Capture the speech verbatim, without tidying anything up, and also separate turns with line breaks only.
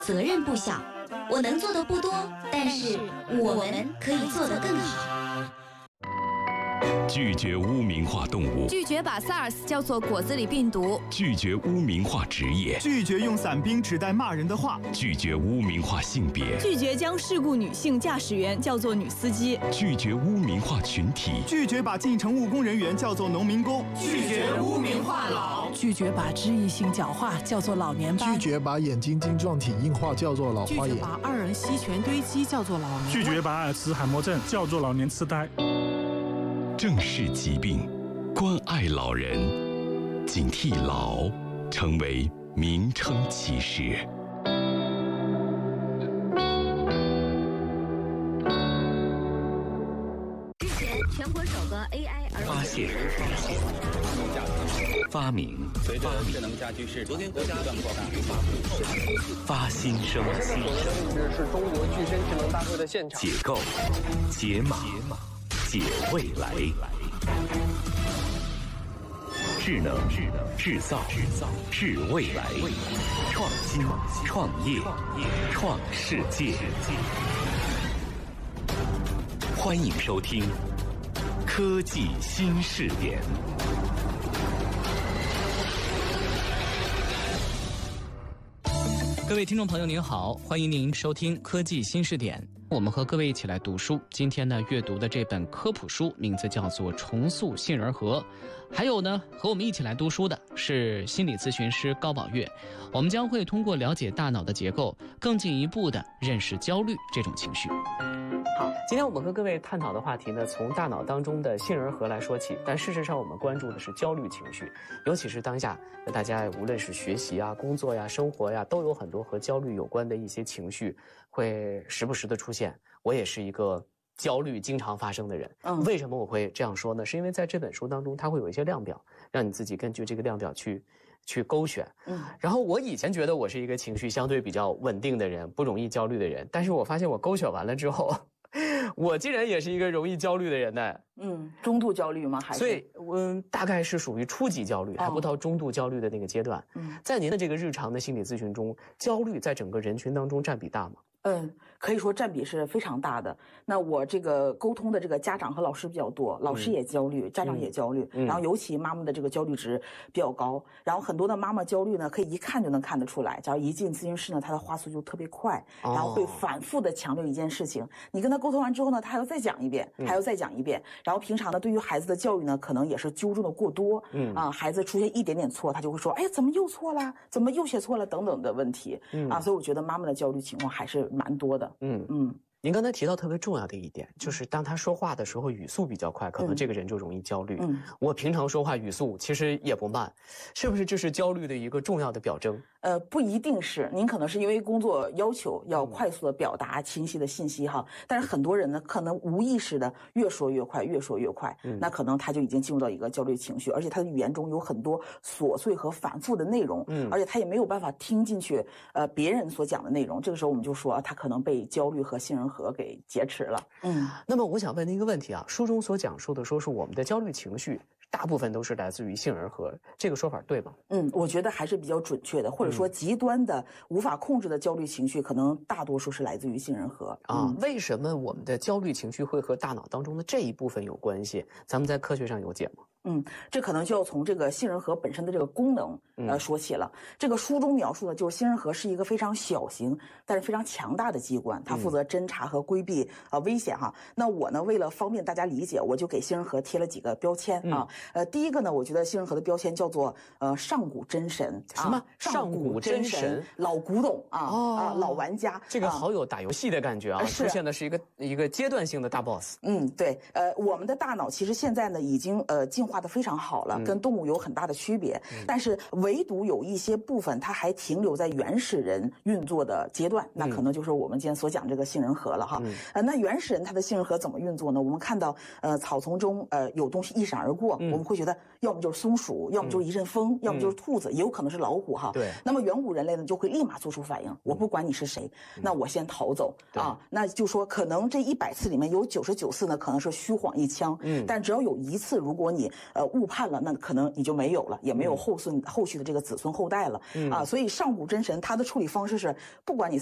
责任不小。我能做的不多，但是我们可以做得更好。
拒绝污名化动物，
拒绝把 SARS 叫做果子狸病毒，
拒绝污名化职业，
拒绝用伞兵指代骂人的话，
拒绝污名化性别，
拒绝将事故女性驾驶员叫做女司机，
拒绝污名化群体，
拒绝把进城务工人员叫做农民工，
拒绝污名化老，
拒绝把脂溢性角化叫做老年斑，
拒绝把眼睛晶状体硬化叫做老花眼，
拒绝把二人烯醛堆积叫做老年，
拒绝把阿尔茨海默症叫做老年痴呆。
正视疾病，关爱老人，警惕老成为名称歧视。
日前，全国首个 A I 儿
发现、发明、
随着智能家居市场不断扩大，
发新生、
现在我们的位置是中国具身智能大会的现场。
解构、解码、解未来。智能、制造、制未来，创新、创业、创世界。欢迎收听《科技新视点》。
各位听众朋友您好，欢迎您收听《科技新视点》。我们和各位一起来读书。今天呢，阅读的这本科普书名字叫做《重塑杏仁核》。还有呢，和我们一起来读书的是心理咨询师高宝月。我们将会通过了解大脑的结构，更进一步的认识焦虑这种情绪。好，今天我们和各位探讨的话题呢，从大脑当中的杏仁核来说起。但事实上，我们关注的是焦虑情绪，尤其是当下大家无论是学习啊、工作呀、生活呀，都有很多和焦虑有关的一些情绪会时不时的出现。我也是一个焦虑经常发生的人。嗯，为什么我会这样说呢？是因为在这本书当中，它会有一些量表，让你自己根据这个量表去去勾选。嗯，然后我以前觉得我是一个情绪相对比较稳定的人，不容易焦虑的人，但是我发现我勾选完了之后，我竟然也是一个容易焦虑的人呢。
嗯，中度焦虑吗？还是？
所以，嗯，大概是属于初级焦虑，还不到中度焦虑的那个阶段。嗯，在您的这个日常的心理咨询中，焦虑在整个人群当中占比大吗？
嗯，可以说占比是非常大的。那我这个沟通的这个家长和老师比较多，老师也焦虑，嗯、家长也焦虑、嗯，然后尤其妈妈的这个焦虑值比较高。然后很多的妈妈焦虑呢，可以一看就能看得出来。假如一进咨询室呢，她的话速就特别快，然后会反复的强调一件事情。哦、你跟她沟通完之后呢，她还要再讲一遍，还要再讲一遍。嗯、然后平常呢，对于孩子的教育呢，可能也是纠正的过多。嗯啊，孩子出现一点点错，她就会说，哎，怎么又错了？怎么又写错了？等等的问题。嗯啊，所以我觉得妈妈的焦虑情况还是蛮多的。嗯嗯，
您刚才提到特别重要的一点，就是当他说话的时候语速比较快，可能这个人就容易焦虑。嗯，我平常说话语速其实也不慢，是不是这是焦虑的一个重要的表征？
呃，不一定是，您可能是因为工作要求要快速的表达清晰的信息哈，但是很多人呢，可能无意识的越说越快，越说越快，嗯、那可能他就已经进入到一个焦虑情绪，而且他的语言中有很多琐碎和反复的内容，嗯，而且他也没有办法听进去，呃，别人所讲的内容，这个时候我们就说、啊、他可能被焦虑和杏仁核给劫持了。嗯，
那么我想问您一个问题啊，书中所讲述的说是我们的焦虑情绪大部分都是来自于杏仁核，这个说法对吗？
嗯，我觉得还是比较准确的，或者说极端的无法控制的焦虑情绪，可能大多数是来自于杏仁核。
啊、嗯，为什么我们的焦虑情绪会和大脑当中的这一部分有关系？咱们在科学上有解吗？
嗯，这可能就要从这个杏仁核本身的这个功能呃说起了。这个书中描述的就是杏仁核是一个非常小型但是非常强大的机关，它负责侦查和规避啊、呃、危险哈。那我呢为了方便大家理解，我就给杏仁核贴了几个标签啊。呃，第一个呢，我觉得杏仁核的标签叫做呃上古真神。
什么？
啊、上古真神？老古董啊、哦、啊老玩家。
这个好有打游戏的感觉啊！出现的是一个一个阶段性的大 boss。
嗯，对。呃，我们的大脑其实现在呢已经呃进化的非常好了，跟动物有很大的区别、嗯、但是唯独有一些部分它还停留在原始人运作的阶段、嗯、那可能就是我们今天所讲这个杏仁核了哈、嗯呃、那原始人他的杏仁核怎么运作呢？我们看到呃草丛中呃有东西一闪而过、嗯、我们会觉得要么就是松鼠，要么就是一阵风、嗯、要么就是兔子、嗯、也有可能是老虎哈。对。那么远古人类呢就会立马做出反应、嗯、我不管你是谁、嗯、那我先逃走啊。那就说可能这一百次里面有九十九次呢可能是虚晃一枪，嗯，但只要有一次如果你呃误判了，那可能你就没有了，也没有后孙后续的这个子孙后代了、嗯、啊。所以上古真神它的处理方式是，不管你